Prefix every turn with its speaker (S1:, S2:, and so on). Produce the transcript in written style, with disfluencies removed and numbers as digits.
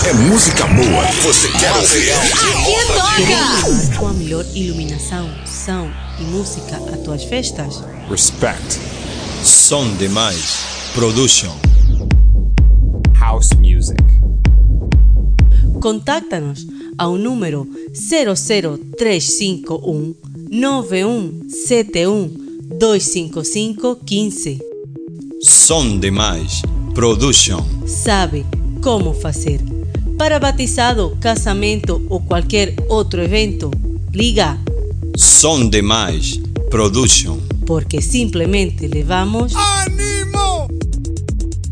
S1: É música boa. Você quer ouvir?
S2: Aqui toca!
S3: Queremos levar com a melhor iluminação, som e música a tuas festas?
S4: Respect.
S5: Som Demais Production.
S4: House music.
S3: Contáctanos ao número 00351 9171 255 15.
S5: Som Demais Production.
S3: Sabe como fazer. Para batizado, casamento ou qualquer outro evento, liga.
S5: Som Demais Production.
S3: Porque simplesmente levamos...